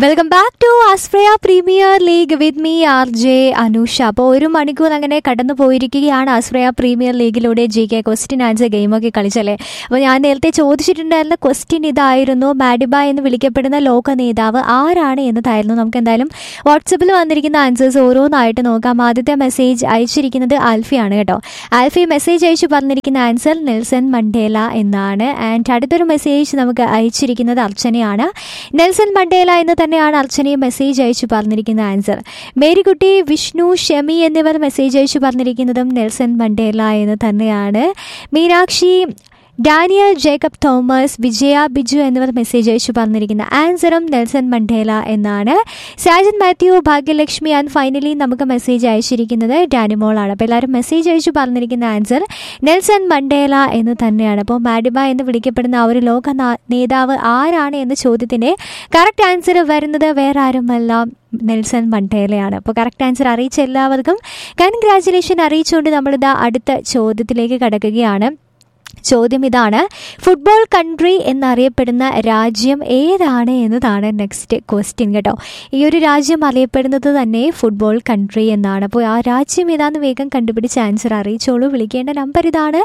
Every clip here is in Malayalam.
Welcome back to ആസ്പ്രയ premier league with me R J Anusha. അപ്പോൾ 1 മണിക്കൂർ അങ്ങനെ കടന്നു പോയിരിക്കുകയാണ് ആസ്പ്രയ പ്രീമിയർ ലീഗിലൂടെ. GK question answer ഗെയിമൊക്കെ കളിച്ചല്ലേ. അപ്പോൾ ഞാൻ നേരത്തെ ചോദിച്ചിട്ടുണ്ടായിരുന്ന ക്വസ്റ്റ്യൻ ഇതായിരുന്നു, മാഡിബ എന്ന് വിളിക്കപ്പെടുന്ന ലോക നേതാവ് ആരാണ് എന്നതായിരുന്നു. നമുക്ക് എന്തായാലും വാട്സപ്പിൽ വന്നിരിക്കുന്ന ആൻസേഴ്സ് ഓരോന്നായിട്ട് നോക്കാം. ആദ്യത്തെ മെസ്സേജ് അയച്ചിരിക്കുന്നത് ആൽഫിയാണ് കേട്ടോ. ആൽഫി മെസ്സേജ് അയച്ചു പറഞ്ഞിരിക്കുന്ന ആൻസർ നെൽസൺ മണ്ടേല എന്നാണ്. ആൻഡ് അടുത്തൊരു മെസ്സേജ് നമുക്ക് അയച്ചിരിക്കുന്നത് അർച്ചനയാണ്. നെൽസൺ മണ്ടേല എന്ന് തന്നെയാണ് അർച്ചനയും മെസ്സേജ് അയച്ചു പറഞ്ഞിരിക്കുന്ന ആൻസർ. മേരിക്കുട്ടി, വിഷ്ണു, ഷെമി എന്നിവർ മെസ്സേജ് അയച്ചു പറഞ്ഞിരിക്കുന്നതും നെൽസൺ മണ്ടേല എന്ന് തന്നെയാണ്. മീനാക്ഷി, ഡാനിയൽ, ജേക്കബ് തോമസ്, വിജയ, ബിജു എന്നിവർ മെസ്സേജ് അയച്ചു പറഞ്ഞിരിക്കുന്ന ആൻസറും നെൽസൺ മണ്ടേല എന്നാണ്. സാജൻ മാത്യു, ഭാഗ്യലക്ഷ്മി ആൻഡ് ഫൈനലി നമുക്ക് മെസ്സേജ് അയച്ചിരിക്കുന്നത് ഡാനിമോളാണ്. അപ്പോൾ എല്ലാവരും മെസ്സേജ് അയച്ചു പറഞ്ഞിരിക്കുന്ന ആൻസർ നെൽസൺ മണ്ടേല എന്ന് തന്നെയാണ്. അപ്പോൾ മാഡിബ എന്ന് വിളിക്കപ്പെടുന്ന ആ ഒരു ലോക നേതാവ് ആരാണ് എന്ന ചോദ്യത്തിൻ്റെ കറക്റ്റ് ആൻസർ വരുന്നത് വേറെ ആരുമല്ല, നെൽസൺ മണ്ടേലയാണ്. അപ്പോൾ കറക്റ്റ് ആൻസർ അറിയിച്ച എല്ലാവർക്കും കൺഗ്രാജുലേഷൻ അറിയിച്ചുകൊണ്ട് നമ്മളിതാ അടുത്ത ചോദ്യത്തിലേക്ക് കടക്കുകയാണ്. ചോദ്യം ഇതാണ്, ഫുട്ബോൾ കൺട്രി എന്നറിയപ്പെടുന്ന രാജ്യം ഏതാണ് എന്നതാണ് നെക്സ്റ്റ് ക്വസ്റ്റ്യൻ കേട്ടോ. ഈ ഒരു രാജ്യം അറിയപ്പെടുന്നത് തന്നെ ഫുട്ബോൾ കൺട്രി എന്നാണ്. അപ്പോൾ ആ രാജ്യം ഏതാണെന്ന് വേഗം കണ്ടുപിടിച്ച് ആൻസർ അറിയിച്ചോളൂ. വിളിക്കേണ്ട നമ്പർ ഇതാണ്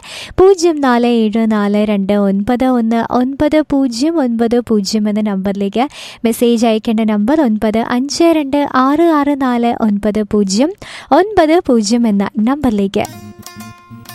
0474911990 എന്ന നമ്പറിലേക്ക്. മെസ്സേജ് അയക്കേണ്ട നമ്പർ 9526649090 എന്ന നമ്പറിലേക്ക്.